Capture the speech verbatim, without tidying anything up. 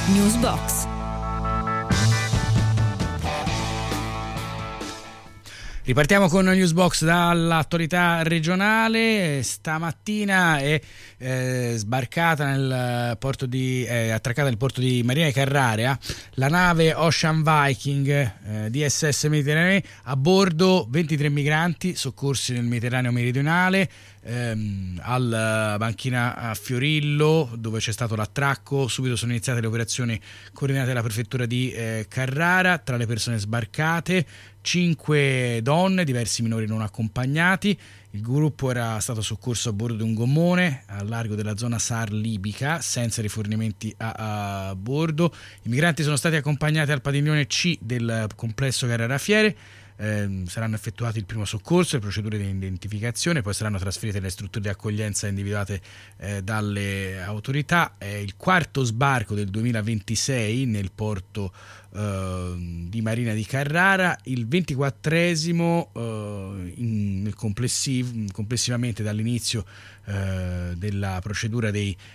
Newsbox. Ripartiamo con Newsbox dall'attualità regionale. Stamattina è eh, sbarcata nel porto di eh, attraccata nel porto di Marina di Carrara la nave Ocean Viking eh, D S S Mediterranee, a bordo ventitré migranti soccorsi nel Mediterraneo meridionale, ehm, al banchina a Fiorillo, dove c'è stato l'attracco. Subito sono iniziate le operazioni coordinate dalla prefettura di eh, Carrara. Tra le persone sbarcate cinque donne, diversi minori non accompagnati. Il gruppo era stato soccorso a bordo di un gommone a largo della zona SAR libica, senza rifornimenti a, a bordo. I migranti sono stati accompagnati al padiglione C del complesso Carrara Fiere. Eh, saranno effettuati il primo soccorso, le procedure di identificazione, poi saranno trasferite nelle strutture di accoglienza individuate eh, dalle autorità. È il quarto sbarco del duemilaventisei nel porto eh, di Marina di Carrara, il ventiquattresimo eh, in, nel complessiv- complessivamente dall'inizio eh, della procedura dei